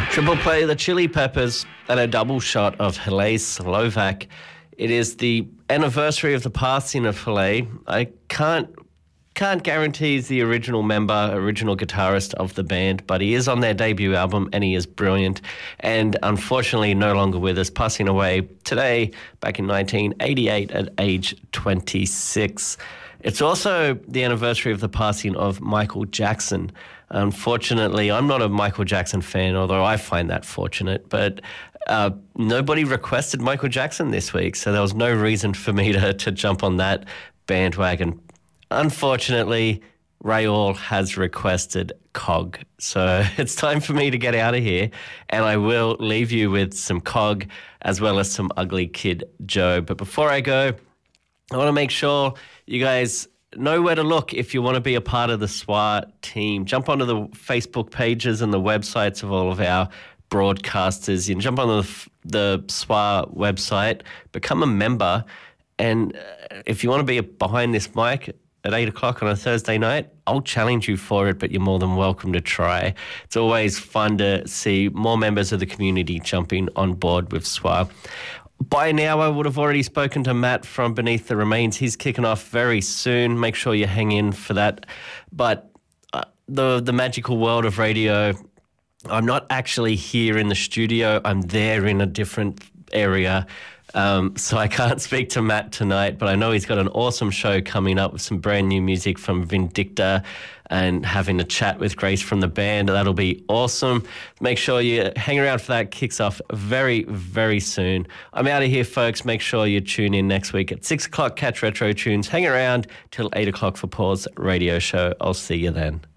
Triple play the Chili Peppers and a double shot of Helej Slovak. It is the anniversary of the passing of Helej. I can't guarantee he's the original member, original guitarist of the band, but he is on their debut album and he is brilliant. And unfortunately, no longer with us, passing away today, back in 1988 at age 26. It's also the anniversary of the passing of Michael Jackson. Unfortunately, I'm not a Michael Jackson fan, although I find that fortunate, but nobody requested Michael Jackson this week, so there was no reason for me to jump on that bandwagon. Unfortunately, Raul has requested Cog, so it's time for me to get out of here, and I will leave you with some Cog as well as some Ugly Kid Joe. But before I go, I want to make sure you guys know where to look if you want to be a part of the SWA team. Jump onto the Facebook pages and the websites of all of our broadcasters. You can jump on the SWA website, become a member, and if you want to be behind this mic at 8 o'clock on a Thursday night, I'll challenge you for it, but you're more than welcome to try. It's always fun to see more members of the community jumping on board with SWA. By now, I would have already spoken to Matt from Beneath the Remains. He's kicking off very soon. Make sure you hang in for that. But the magical world of radio, I'm not actually here in the studio. I'm there in a different area. So I can't speak to Matt tonight, but I know he's got an awesome show coming up with some brand new music from Vindicta and having a chat with Grace from the band. That'll be awesome. Make sure you hang around for that. Kicks off very, very soon. I'm out of here, folks. Make sure you tune in next week at 6 o'clock. Catch Retro Tunes. Hang around till 8 o'clock for Paul's radio show. I'll see you then.